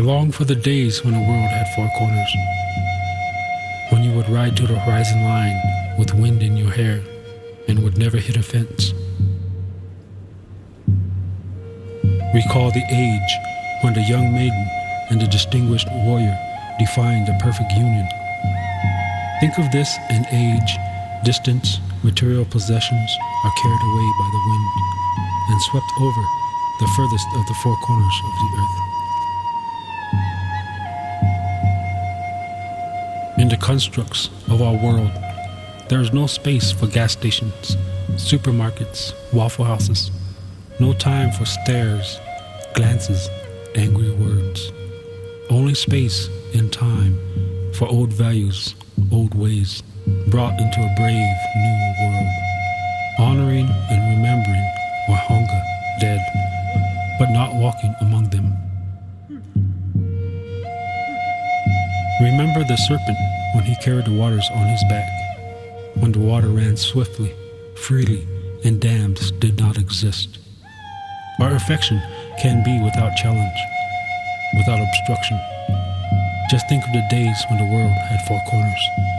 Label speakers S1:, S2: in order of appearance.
S1: long for the days when the world had four corners, when you would ride to the horizon line with wind in your hair and would never hit a fence. Recall the age when the young maiden and the distinguished warrior defined the perfect union. Think of this, and age, distance, material possessions are carried away by the wind and swept over the furthest of the four corners of the earth. In the constructs of our world, there is no space for gas stations, supermarkets, Waffle Houses, no time for stares, glances, angry words. Only space and time for old values, old ways, brought into a brave new world. Honoring and remembering where hunger dead, but not walking among them. Remember the serpent when he carried the waters on his back, when the water ran swiftly, freely, and dams did not exist. Our affection can be without challenge, without obstruction. Just think of the days when the world had four corners.